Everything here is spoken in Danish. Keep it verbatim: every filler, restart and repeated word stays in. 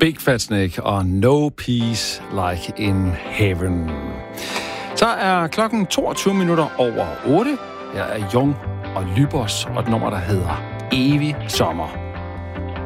Big Fat Snake og No Peace Like in Heaven. Så er klokken toogtyve minutter over otte. Jeg er Jung og Lybos, og et nummer, der hedder Evig Sommer.